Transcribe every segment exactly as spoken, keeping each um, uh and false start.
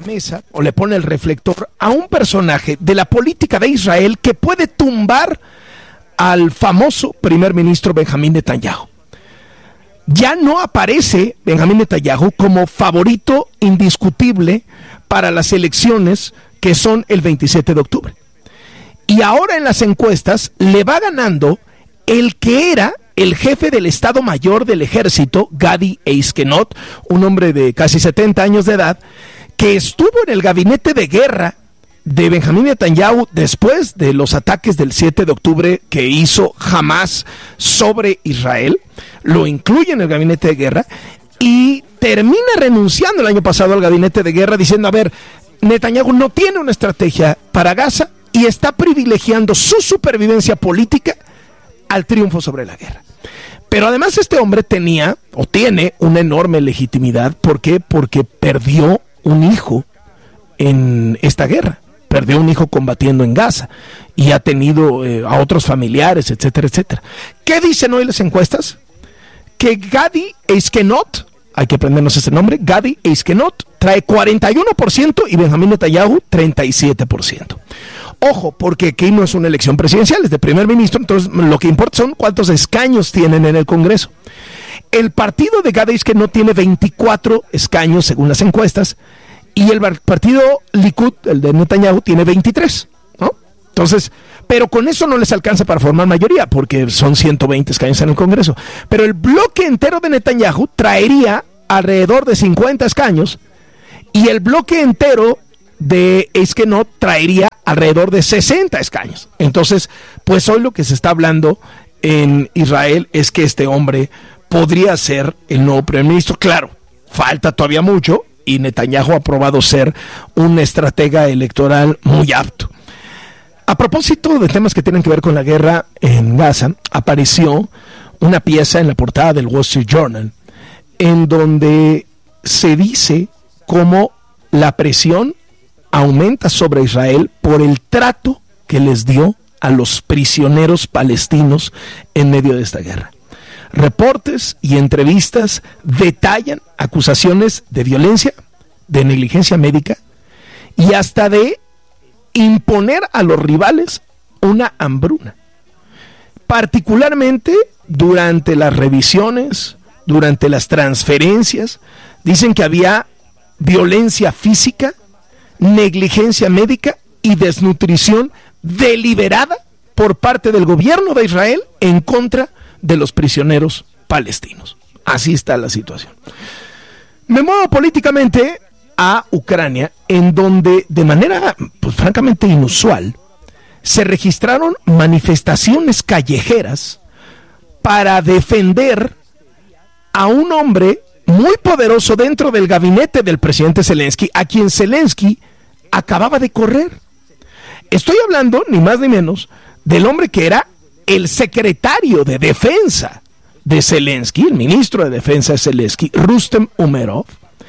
mesa o le pone el reflector a un personaje de la política de Israel que puede tumbar al famoso primer ministro Benjamín Netanyahu. Ya no aparece Benjamín Netanyahu como favorito indiscutible para las elecciones que son el veintisiete de octubre. Y ahora en las encuestas le va ganando el que era el jefe del Estado Mayor del Ejército, Gadi Eisenkot, un hombre de casi setenta años de edad, que estuvo en el gabinete de guerra de Benjamín Netanyahu después de los ataques del siete de octubre que hizo Hamás sobre Israel. Lo incluye en el gabinete de guerra y termina renunciando el año pasado al gabinete de guerra diciendo, a ver, Netanyahu no tiene una estrategia para Gaza y está privilegiando su supervivencia política al triunfo sobre la guerra. Pero además este hombre tenía o tiene una enorme legitimidad. ¿Por qué? Porque perdió un hijo en esta guerra. Perdió un hijo combatiendo en Gaza y ha tenido eh, a otros familiares, etcétera, etcétera. ¿Qué dicen hoy las encuestas? Que Gadi Eisenkot, hay que aprendernos ese nombre, Gadi Eisenkot trae cuarenta y uno por ciento y Benjamín Netanyahu treinta y siete por ciento. Ojo, porque aquí no es una elección presidencial, es de primer ministro, entonces lo que importa son cuántos escaños tienen en el Congreso. El partido de Gadi Eisenkot tiene veinticuatro escaños según las encuestas, y el partido Likud, el de Netanyahu, tiene veintitrés, ¿no? Entonces, pero con eso no les alcanza para formar mayoría, porque son ciento veinte escaños en el Congreso. Pero el bloque entero de Netanyahu traería alrededor de cincuenta escaños, y el bloque entero de Eisenkot traería alrededor de sesenta escaños. Entonces, pues hoy lo que se está hablando en Israel es que este hombre podría ser el nuevo primer ministro. Claro, falta todavía mucho, y Netanyahu ha probado ser un estratega electoral muy apto. A propósito de temas que tienen que ver con la guerra en Gaza, apareció una pieza en la portada del Wall Street Journal en donde se dice cómo la presión aumenta sobre Israel por el trato que les dio a los prisioneros palestinos en medio de esta guerra. Reportes y entrevistas detallan acusaciones de violencia, de negligencia médica y hasta de imponer a los rivales una hambruna. Particularmente durante las revisiones, durante las transferencias, dicen que había violencia física, negligencia médica y desnutrición deliberada por parte del gobierno de Israel en contra de los prisioneros palestinos. Así está la situación. Me muevo políticamente a Ucrania, en donde de manera, pues, francamente inusual, se registraron manifestaciones callejeras para defender a un hombre muy poderoso dentro del gabinete del presidente Zelensky, a quien Zelensky acababa de correr. Estoy hablando, ni más ni menos, del hombre que era el secretario de defensa de Zelensky, el ministro de defensa de Zelensky, Rustem Umerov,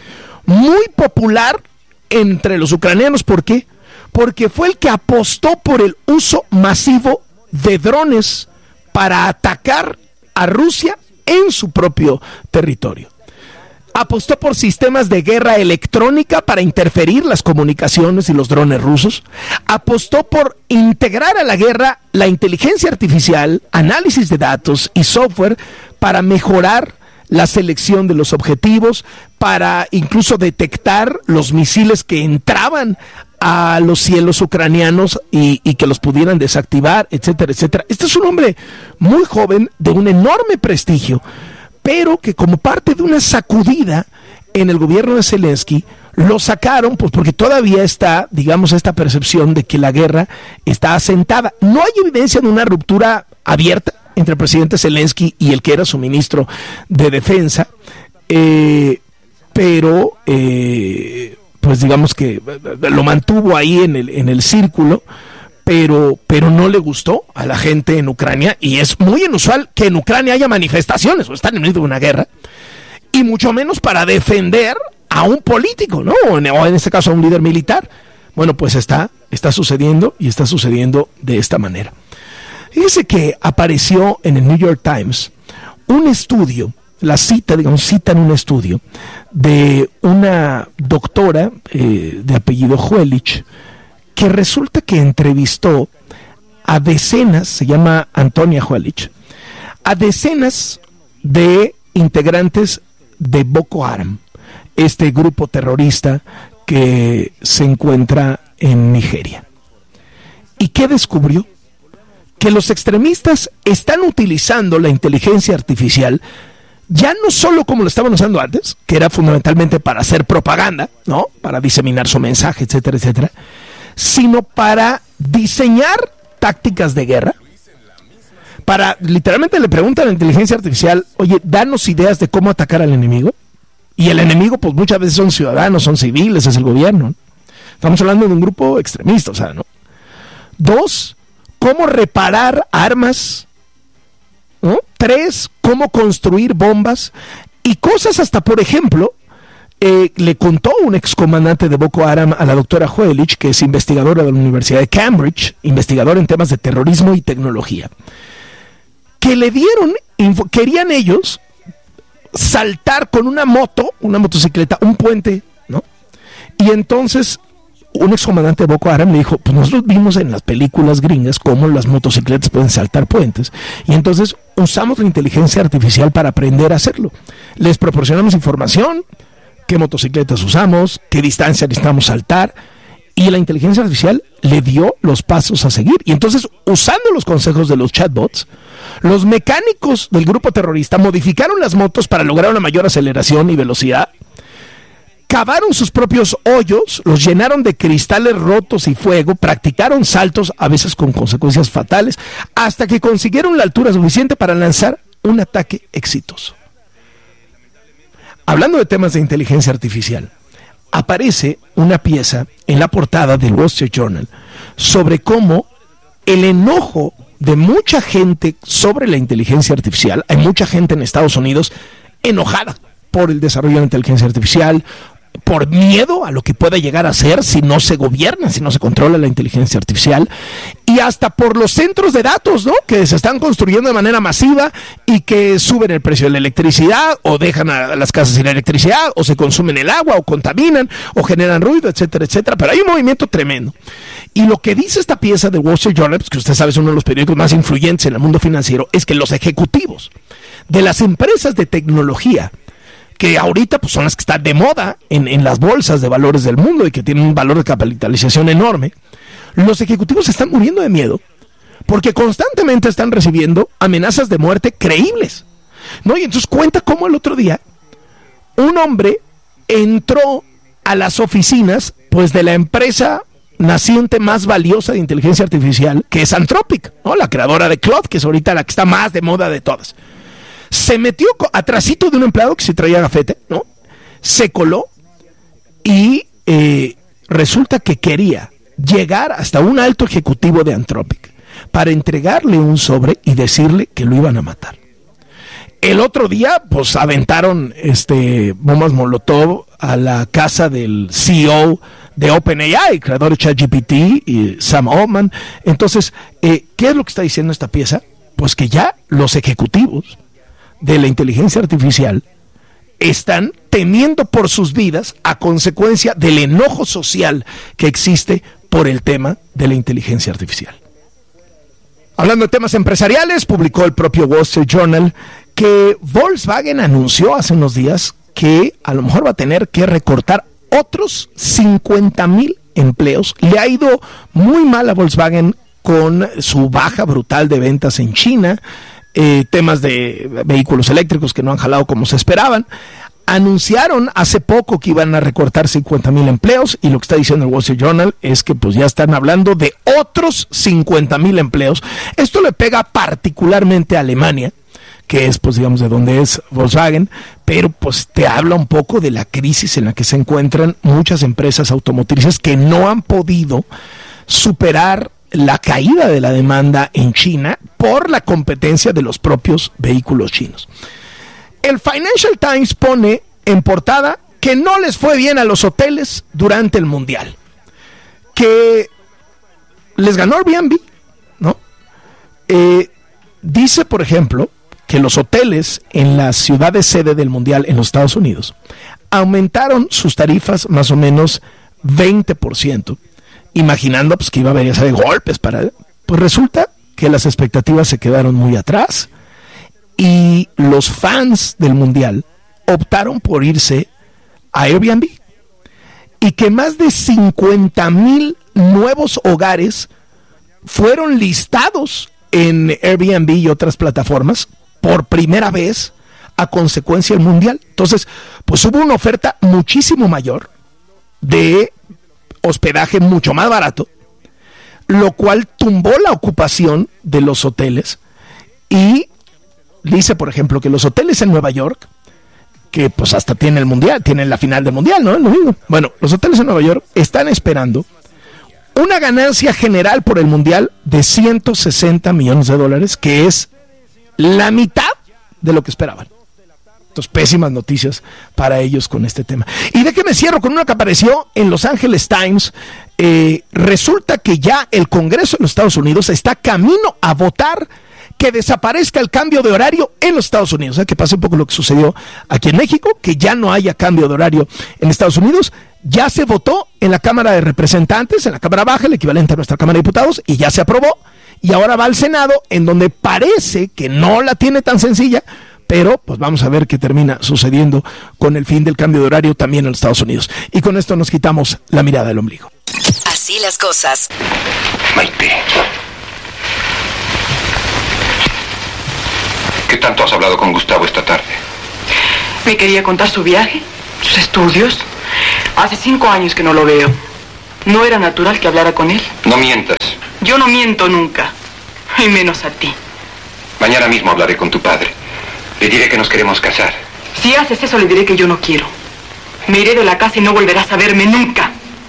muy popular entre los ucranianos. ¿Por qué? Porque fue el que apostó por el uso masivo de drones para atacar a Rusia en su propio territorio. Apostó por sistemas de guerra electrónica para interferir las comunicaciones y los drones rusos. Apostó por integrar a la guerra la inteligencia artificial, análisis de datos y software para mejorar la selección de los objetivos, para incluso detectar los misiles que entraban a los cielos ucranianos y, y que los pudieran desactivar, etcétera, etcétera. Este es un hombre muy joven, de un enorme prestigio, pero que como parte de una sacudida en el gobierno de Zelensky, lo sacaron, pues porque todavía está, digamos, esta percepción de que la guerra está asentada. No hay evidencia de una ruptura abierta entre el presidente Zelensky y el que era su ministro de defensa, eh, pero eh, pues digamos que lo mantuvo ahí en el, en el círculo, pero, pero no le gustó a la gente en Ucrania, y es muy inusual que en Ucrania haya manifestaciones, o están en medio de una guerra, y mucho menos para defender a un político, ¿no? O en, o en este caso a un líder militar. Bueno, pues está, está sucediendo, y está sucediendo de esta manera. Fíjese que apareció en el New York Times un estudio la cita, digamos, citan un estudio de una doctora eh, de apellido Juelich, que resulta que entrevistó a decenas, se llama Antonia Juelich, a decenas de integrantes de Boko Haram, este grupo terrorista que se encuentra en Nigeria. ¿Y qué descubrió? Que los extremistas están utilizando la inteligencia artificial ya no solo como lo estaban usando antes, que era fundamentalmente para hacer propaganda, ¿no? Para diseminar su mensaje, etcétera, etcétera, sino para diseñar tácticas de guerra. Para, literalmente le preguntan a la inteligencia artificial, oye, danos ideas de cómo atacar al enemigo. Y el enemigo, pues muchas veces son ciudadanos, son civiles, es el gobierno, ¿no? Estamos hablando de un grupo extremista, o sea, ¿no? Dos, cómo reparar armas, ¿no? Tres, cómo construir bombas y cosas hasta, por ejemplo, eh, le contó un excomandante de Boko Haram a la doctora Juelich, que es investigadora de la Universidad de Cambridge, investigadora en temas de terrorismo y tecnología, que le dieron, info, querían ellos saltar con una moto, una motocicleta, un puente, ¿no? Y entonces un excomandante de Boko Haram le dijo, pues nosotros vimos en las películas gringas cómo las motocicletas pueden saltar puentes, y entonces usamos la inteligencia artificial para aprender a hacerlo. Les proporcionamos información, qué motocicletas usamos, qué distancia necesitamos saltar, y la inteligencia artificial le dio los pasos a seguir. Y entonces, usando los consejos de los chatbots, los mecánicos del grupo terrorista modificaron las motos para lograr una mayor aceleración y velocidad, cavaron sus propios hoyos, los llenaron de cristales rotos y fuego, practicaron saltos, a veces con consecuencias fatales, hasta que consiguieron la altura suficiente para lanzar un ataque exitoso. Hablando de temas de inteligencia artificial, aparece una pieza en la portada del Wall Street Journal sobre cómo el enojo de mucha gente sobre la inteligencia artificial, hay mucha gente en Estados Unidos enojada por el desarrollo de la inteligencia artificial, por miedo a lo que pueda llegar a ser si no se gobierna, si no se controla la inteligencia artificial, y hasta por los centros de datos, ¿no?, que se están construyendo de manera masiva y que suben el precio de la electricidad, o dejan a las casas sin electricidad, o se consumen el agua, o contaminan, o generan ruido, etcétera, etcétera. Pero hay un movimiento tremendo. Y lo que dice esta pieza de Wall Street Journal, pues que usted sabe es uno de los periódicos más influyentes en el mundo financiero, es que los ejecutivos de las empresas de tecnología, que ahorita pues son las que están de moda en, en las bolsas de valores del mundo y que tienen un valor de capitalización enorme, los ejecutivos se están muriendo de miedo porque constantemente están recibiendo amenazas de muerte creíbles, ¿no? Y entonces cuenta cómo el otro día un hombre entró a las oficinas pues de la empresa naciente más valiosa de inteligencia artificial, que es Anthropic, ¿no?, la creadora de Claude, que es ahorita la que está más de moda de todas. Se metió atrasito de un empleado que se traía gafete, ¿no? Se coló y eh, resulta que quería llegar hasta un alto ejecutivo de Anthropic para entregarle un sobre y decirle que lo iban a matar. El otro día, pues aventaron este bombas Molotov a la casa del C E O de OpenAI, creador de ChatGPT, y Sam Altman. Entonces, eh, ¿qué es lo que está diciendo esta pieza? Pues que ya los ejecutivos de la inteligencia artificial están temiendo por sus vidas a consecuencia del enojo social que existe por el tema de la inteligencia artificial. Hablando de temas empresariales, publicó el propio Wall Street Journal que Volkswagen anunció hace unos días que a lo mejor va a tener que recortar otros cincuenta mil empleos. Le ha ido muy mal a Volkswagen con su baja brutal de ventas en China, Eh, temas de vehículos eléctricos que no han jalado como se esperaban. Anunciaron hace poco que iban a recortar cincuenta mil empleos, y lo que está diciendo el Wall Street Journal es que pues ya están hablando de otros cincuenta mil empleos. Esto le pega particularmente a Alemania, que es pues digamos de donde es Volkswagen, pero pues te habla un poco de la crisis en la que se encuentran muchas empresas automotrices que no han podido superar la caída de la demanda en China por la competencia de los propios vehículos chinos. El Financial Times pone en portada que no les fue bien a los hoteles durante el Mundial, que les ganó Airbnb, ¿no? Eh, dice, por ejemplo, que los hoteles en las ciudades sede del Mundial en los Estados Unidos aumentaron sus tarifas más o menos veinte por ciento, imaginando pues que iba a haber esa de golpes para... Pues resulta que las expectativas se quedaron muy atrás y los fans del Mundial optaron por irse a Airbnb y que más de cincuenta mil nuevos hogares fueron listados en Airbnb y otras plataformas por primera vez a consecuencia del Mundial. Entonces, pues hubo una oferta muchísimo mayor de hospedaje mucho más barato, lo cual tumbó la ocupación de los hoteles y dice, por ejemplo, que los hoteles en Nueva York, que pues hasta tienen el Mundial, tienen la final del Mundial, ¿no? Es lo mismo. Bueno, los hoteles en Nueva York están esperando una ganancia general por el Mundial de ciento sesenta millones de dólares, que es la mitad de lo que esperaban. Entonces, pésimas noticias para ellos con este tema. Y de que me cierro con una que apareció en Los Angeles Times. Eh, resulta que ya el Congreso de los Estados Unidos está camino a votar que desaparezca el cambio de horario en los Estados Unidos. ¿eh? Que pase un poco lo que sucedió aquí en México, que ya no haya cambio de horario en Estados Unidos. Ya se votó en la Cámara de Representantes, en la Cámara Baja, el equivalente a nuestra Cámara de Diputados, y ya se aprobó. Y ahora va al Senado, en donde parece que no la tiene tan sencilla, pero pues vamos a ver qué termina sucediendo con el fin del cambio de horario también en los Estados Unidos. Y con esto nos quitamos la mirada del ombligo. Así las cosas. Maite, ¿qué tanto has hablado con Gustavo esta tarde? Me quería contar su viaje, sus estudios. Hace cinco años que no lo veo. ¿No era natural que hablara con él? No mientas. Yo no miento nunca, y menos a ti. Mañana mismo hablaré con tu padre. Le diré que nos queremos casar. Si haces eso, le diré que yo no quiero. Me iré de la casa y no volverás a verme nunca.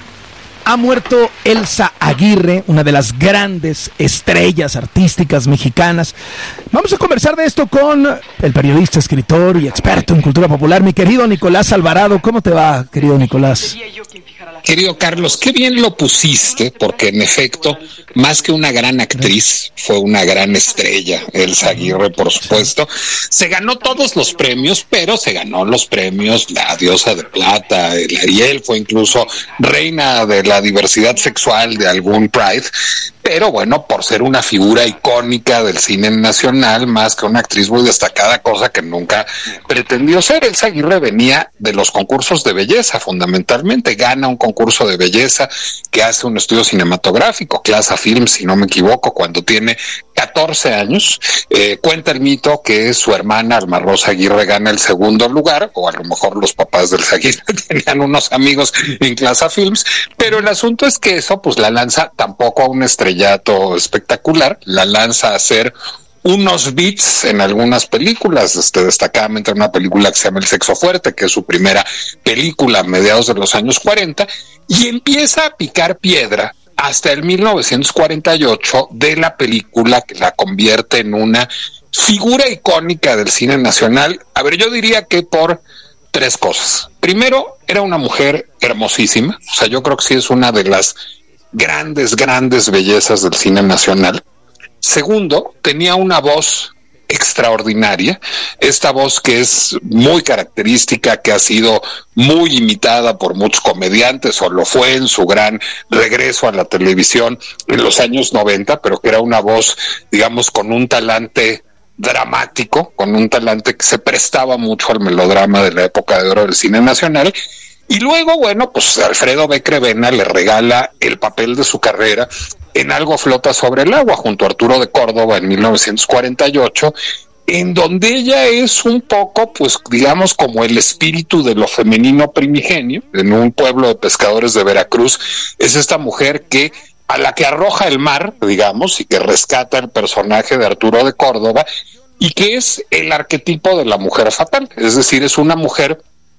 Ha muerto Elsa Aguirre, una de las grandes estrellas artísticas mexicanas. Vamos a conversar de esto con el periodista, escritor y experto en cultura popular, mi querido Nicolás Alvarado. ¿Cómo te va, querido Nicolás? Querido Carlos, qué bien lo pusiste, porque en efecto, más que una gran actriz, fue una gran estrella, Elsa Aguirre, por supuesto. Se ganó todos los premios, pero se ganó los premios, la Diosa de Plata, el Ariel, fue incluso reina de la diversidad sexual de algún Pride, pero bueno, por ser una figura icónica del cine nacional, más que una actriz muy destacada, cosa que nunca pretendió ser. Elsa Aguirre venía de los concursos de belleza, fundamentalmente, gana un concurso de belleza que hace un estudio cinematográfico, Clasa Films, si no me equivoco, cuando tiene catorce años. Eh, cuenta el mito que su hermana Alma Rosa Aguirre gana el segundo lugar, o a lo mejor los papás del Aguirre tenían unos amigos en Clasa Films, pero el asunto es que eso pues la lanza tampoco a un estrellato espectacular, la lanza a hacer unos beats en algunas películas, este, destacadamente en una película que se llama El Sexo Fuerte, que es su primera película a mediados de los años cuarenta, y empieza a picar piedra hasta el mil novecientos cuarenta y ocho de la película que la convierte en una figura icónica del cine nacional. A ver, yo diría que por tres cosas. Primero, era una mujer hermosísima, o sea, yo creo que sí es una de las grandes, grandes bellezas del cine nacional. Segundo, tenía una voz extraordinaria, esta voz que es muy característica, que ha sido muy imitada por muchos comediantes, o lo fue en su gran regreso a la televisión en los años noventa, pero que era una voz, digamos, con un talante dramático, con un talante que se prestaba mucho al melodrama de la época de oro del cine nacional. Y luego, bueno, pues Alfredo B. Crevena le regala el papel de su carrera en Algo flota sobre el agua, junto a Arturo de Córdoba en mil novecientos cuarenta y ocho, en donde ella es un poco, pues digamos, como el espíritu de lo femenino primigenio, en un pueblo de pescadores de Veracruz. Es esta mujer que a la que arroja el mar, digamos, y que rescata el personaje de Arturo de Córdoba, y que es el arquetipo de la mujer fatal, es decir, es una mujer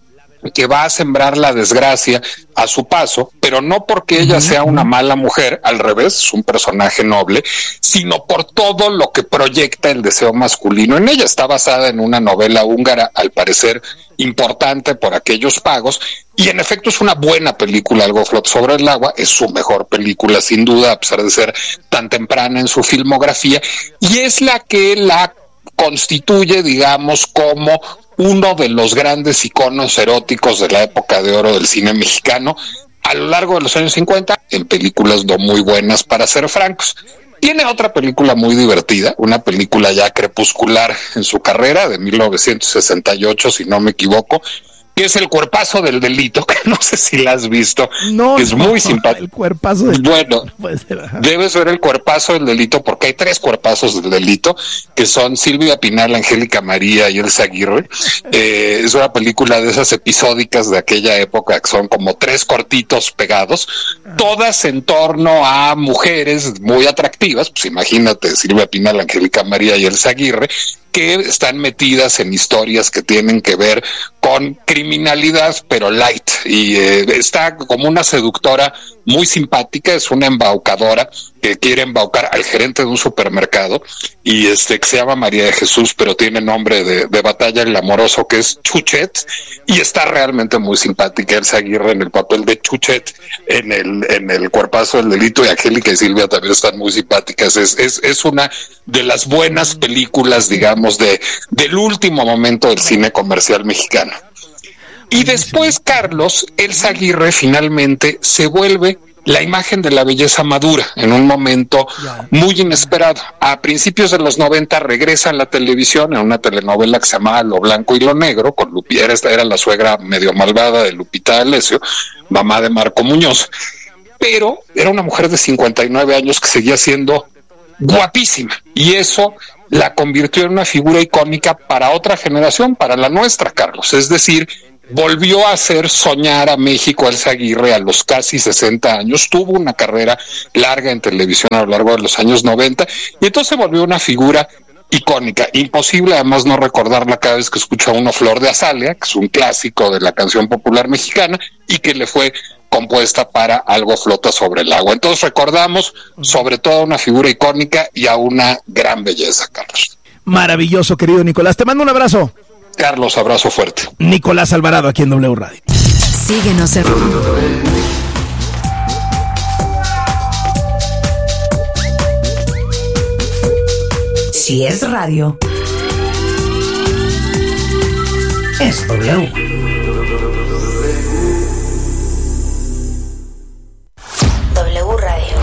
que va a sembrar la desgracia a su paso, pero no porque ella sea una mala mujer, al revés, es un personaje noble, sino por todo lo que proyecta el deseo masculino en ella. Está basada en una novela húngara, al parecer importante por aquellos pagos, y en efecto es una buena película. Algo flota sobre el agua, es su mejor película sin duda, a pesar de ser tan temprana en su filmografía, y es la que la constituye, digamos, como uno de los grandes iconos eróticos de la época de oro del cine mexicano a lo largo de los años cincuenta, en películas no muy buenas, para ser francos. Tiene otra película muy divertida, una película ya crepuscular en su carrera, de mil novecientos sesenta y ocho, si no me equivoco, que es El cuerpazo del delito, que no sé si la has visto, no, es no, muy simpático. El cuerpazo del Bueno, delito. debes ver El cuerpazo del delito, porque hay tres cuerpazos del delito, que son Silvia Pinal, Angélica María y Elsa Aguirre. Eh, es una película de esas episódicas de aquella época, que son como tres cortitos pegados, todas en torno a mujeres muy atractivas, pues imagínate, Silvia Pinal, Angélica María y Elsa Aguirre, que están metidas en historias que tienen que ver con criminalidad, pero light, y eh, está como una seductora muy simpática, es una embaucadora que quiere embaucar al gerente de un supermercado, y este que se llama María de Jesús, pero tiene nombre de, de batalla el amoroso, que es Chuchet, y está realmente muy simpática Elsa Aguirre en el papel de Chuchet, en el, en el cuerpazo del delito, y Angélica y Silvia también están muy simpáticas. Es, es, es una de las buenas películas, digamos, de, del último momento del cine comercial mexicano. Y después, Carlos, Elsa Aguirre finalmente se vuelve la imagen de la belleza madura en un momento muy inesperado. A principios de los noventa regresa a la televisión en una telenovela que se llamaba Lo Blanco y Lo Negro, con Lupi, era, era la suegra medio malvada de Lupita D'Alessio, mamá de Marco Muñoz, pero era una mujer de cincuenta y nueve años que seguía siendo guapísima, y eso la convirtió en una figura icónica para otra generación, para la nuestra, Carlos. Es decir, volvió a hacer soñar a México Elsa Aguirre a los casi sesenta años, tuvo una carrera larga en televisión a lo largo de los años noventa, y entonces volvió una figura icónica. Imposible además no recordarla cada vez que escucha uno Flor de Azalea, que es un clásico de la canción popular mexicana, y que le fue compuesta para Algo flota sobre el agua. Entonces recordamos sobre todo a una figura icónica y a una gran belleza, Carlos. Maravilloso, querido Nicolás. Te mando un abrazo. Carlos, abrazo fuerte. Nicolás Alvarado, aquí en W Radio. Síguenos en... Si es radio, es W. W Radio.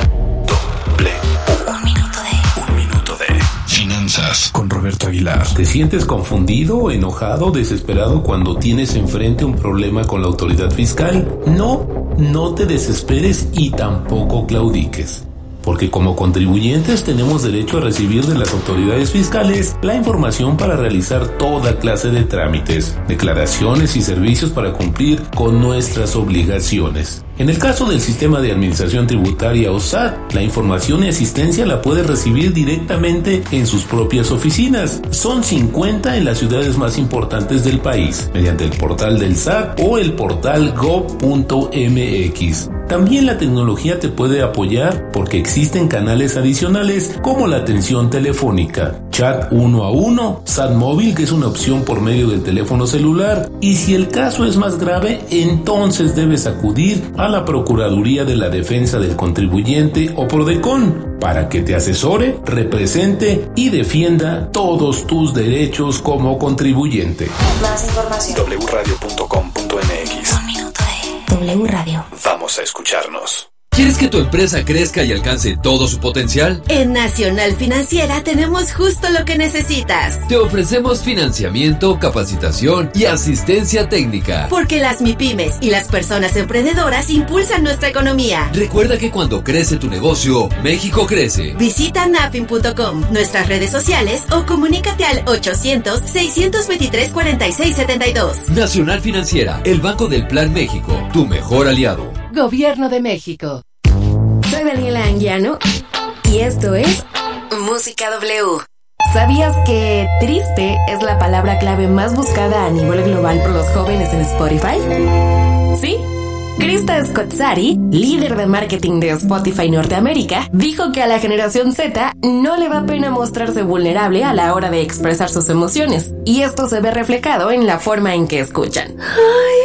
W. Un minuto de... Un minuto de finanzas con Roberto Aguilar. ¿Te sientes confundido, enojado, desesperado cuando tienes enfrente un problema con la autoridad fiscal? No, no te desesperes y tampoco claudiques. Porque como contribuyentes tenemos derecho a recibir de las autoridades fiscales la información para realizar toda clase de trámites, declaraciones y servicios para cumplir con nuestras obligaciones. En el caso del Sistema de Administración Tributaria o S A T, la información y asistencia la puedes recibir directamente en sus propias oficinas. Son cincuenta en las ciudades más importantes del país, mediante el portal del S A T o el portal gob punto m x. También la tecnología te puede apoyar porque existen canales adicionales como la atención telefónica, chat uno a uno, S A T móvil, que es una opción por medio del teléfono celular, y si el caso es más grave, entonces debes acudir a la Procuraduría de la Defensa del Contribuyente o Prodecon para que te asesore, represente y defienda todos tus derechos como contribuyente. Más información. doble u radio punto com punto m x. Un minuto de W Radio. Vamos a escucharnos. ¿Quieres que tu empresa crezca y alcance todo su potencial? En Nacional Financiera tenemos justo lo que necesitas. Te ofrecemos financiamiento, capacitación y asistencia técnica. Porque las MIPYMES y las personas emprendedoras impulsan nuestra economía. Recuerda que cuando crece tu negocio, México crece. Visita nafin punto com, nuestras redes sociales o comunícate al ochocientos, seiscientos veintitrés, cuarenta y seis setenta y dos. Nacional Financiera, el Banco del Plan México, tu mejor aliado. Gobierno de México. Soy Daniela Anguiano y esto es Música W. ¿Sabías que triste es la palabra clave más buscada a nivel global por los jóvenes en Spotify? ¿Sí? Krista Scott-Sari, líder de marketing de Spotify Norteamérica, dijo que a la generación Z no le da pena mostrarse vulnerable a la hora de expresar sus emociones, y esto se ve reflejado en la forma en que escuchan. Ay,